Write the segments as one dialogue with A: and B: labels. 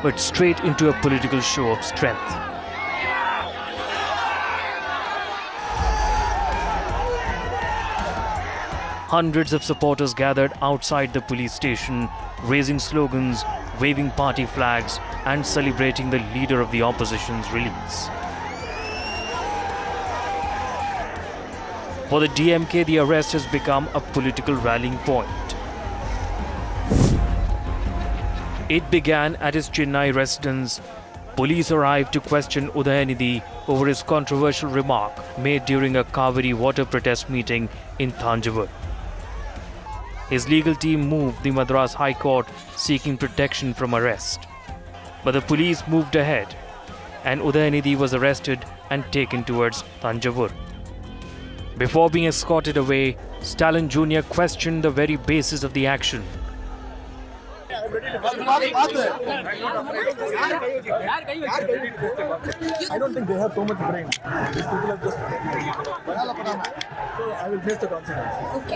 A: but straight into a political show of strength. Hundreds of supporters gathered outside the police station, raising slogans, waving party flags, and celebrating the leader of the opposition's release. For the DMK, the arrest has become a political rallying point. It began at his Chennai residence. Police arrived to question Udayanithi over his controversial remark made during a Kaveri water protest meeting in Thanjavur. His legal team moved the Madras High Court seeking protection from arrest. But the police moved ahead and Udayanithi was arrested and taken towards Thanjavur. Before being escorted away, Stalin Jr. questioned the very basis of the action.
B: I don't think they have so much brain. These people have just... So I will face the consequences. Okay.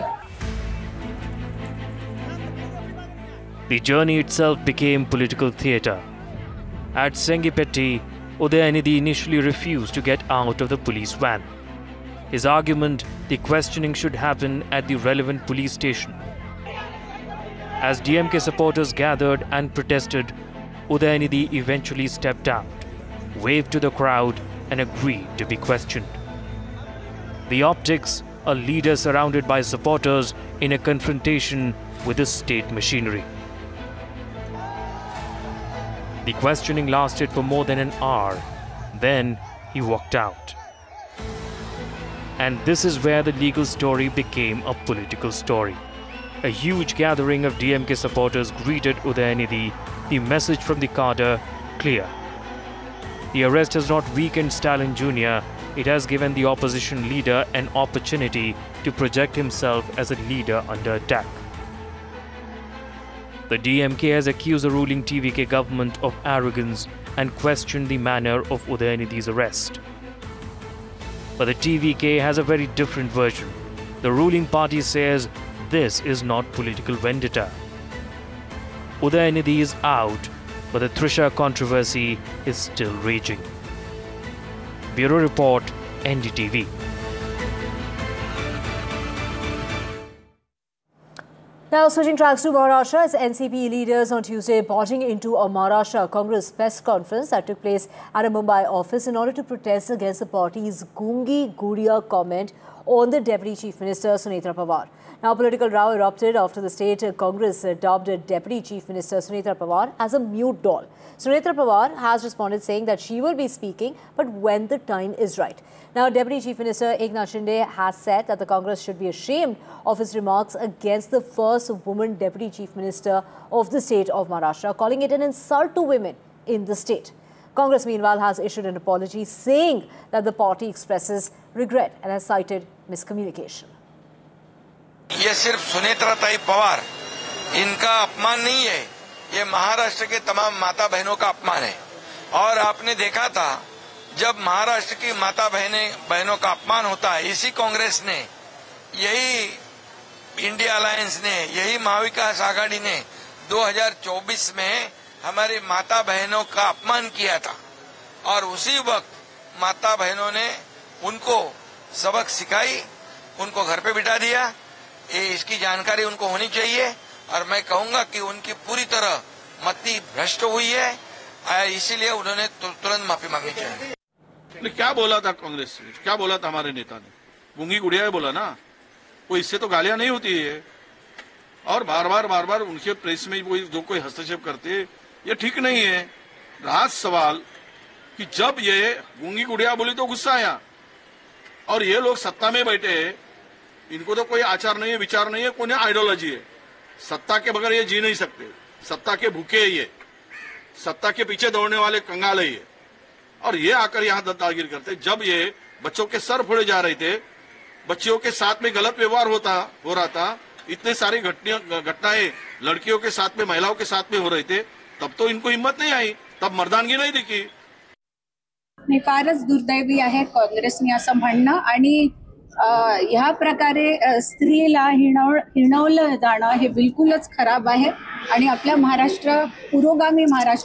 A: The journey itself became political theatre. At Sengipeti, Udayanithi initially refused to get out of the police van. His argument, the questioning should happen at the relevant police station. As DMK supporters gathered and protested, Udayanithi eventually stepped out, waved to the crowd and agreed to be questioned. The optics, a leader surrounded by supporters in a confrontation with the state machinery. The questioning lasted for more than an hour. Then he walked out. And this is where the legal story became a political story. A huge gathering of DMK supporters greeted Udayanithi, the message from the cadre clear. The arrest has not weakened Stalin Jr., it has given the opposition leader an opportunity to project himself as a leader under attack. The DMK has accused the ruling TVK government of arrogance and questioned the manner of Udayanithi's arrest. But the TVK has a very different version. The ruling party says this is not political vendetta. Udayanithi is out, but the Trisha controversy is still raging. Bureau Report, NDTV.
C: Now switching tracks to Maharashtra, as NCP leaders on Tuesday barging into a Maharashtra Congress press conference that took place at a Mumbai office in order to protest against the party's Gungi Gudiya comment on the Deputy Chief Minister Sunetra Pawar. Now, political row erupted after the state Congress dubbed Deputy Chief Minister Sunetra Pawar as a mute doll. Sunetra Pawar has responded saying that she will be speaking, but when the time is right. Now, Deputy Chief Minister Eknath Shinde has said that the Congress should be ashamed of his remarks against the first woman Deputy Chief Minister of the state of Maharashtra, calling it an insult to women in the state. Congress, meanwhile, has issued an apology saying that the party expresses regret and has cited miscommunication.
D: ये सिर्फ सुनेत्रा ताई पवार इनका अपमान नहीं है, ये महाराष्ट्र के तमाम माता बहनों का अपमान है। और आपने देखा था जब महाराष्ट्र की माता बहनों का अपमान होता है, इसी कांग्रेस ने, यही इंडिया अलायंस ने, यही महाविकास आघाड़ी ने 2024 में हमारी माता बहनों का अपमान किया था और उसी वक्त माता बहनों ने उनको सबक सिखाई, उनको घर पे बिठा दिया। इसकी जानकारी उनको होनी चाहिए और मैं कहूंगा कि उनकी पूरी तरह मति भ्रष्ट हुई है, इसीलिए उन्होंने तुरंत माफी मांगनी चाहिए।
E: क्या बोला था कांग्रेस ने, क्या बोला था हमारे नेता ने? गुंगी गुड़िया बोला ना, वो इससे तो गालियां नहीं होती है। और बार बार उनके प्रेस में जो कोई हस्तक्षेप करते, ये ठीक नहीं है। रहा सवाल कि जब ये गुंगी गुड़िया बोली तो गुस्सा आया और ये लोग सत्ता में बैठे हैं, इनको तो कोई आचार नहीं है, विचार नहीं है, कोई आइडियोलॉजी है। सत्ता के बगैर ये जी नहीं सकते, सत्ता के भूखे है ये, सत्ता के पीछे दौड़ने वाले कंगाल है ये। और ये आकर यहाँ दादागिरी करते, जब ये बच्चों के सर फोड़े जा रहे थे, बच्चियों के साथ में गलत व्यवहार हो रहा था, इतने सारी घटनाएं लड़कियों के साथ में, महिलाओं के साथ में हो रहे थे, तब तो इनको हिम्मत नहीं आई, तब मर्दानगी नाही दिखी।
F: नाही, फारच दुर्दैवी आहे काँग्रेसने असं म्हणणं आणि ह्या प्रकारे स्त्रीला हिणवलं जाणं हे बिलकुलच खराब आहे आणि आपल्या महाराष्ट्र पुरोगामी महाराष्ट्र